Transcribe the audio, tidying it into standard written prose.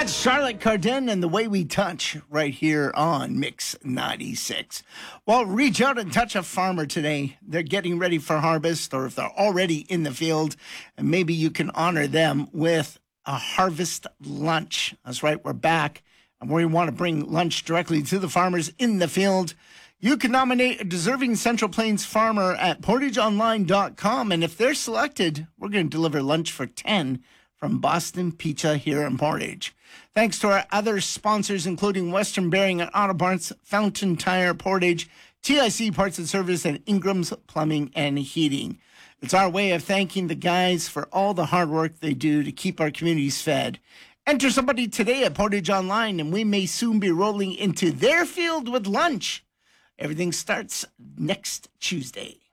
That's Charlotte Cardin and The Way We Touch right here on Mix 96. Well, reach out and touch a farmer today. They're getting ready for harvest, or if they're already in the field, and maybe you can honor them with a harvest lunch. That's right, we're back, and we want to bring lunch directly to the farmers in the field. You can nominate a deserving Central Plains farmer at portageonline.com, and if they're selected, we're going to deliver lunch for 10 from Boston Pizza here in Portage. Thanks to our other sponsors, including Western Bearing and Auto Parts, Fountain Tire, Portage, TIC Parts and Service, and Ingram's Plumbing and Heating. It's our way of thanking the guys for all the hard work they do to keep our communities fed. Enter somebody today at Portage Online, and we may soon be rolling into their field with lunch. Everything starts next Tuesday.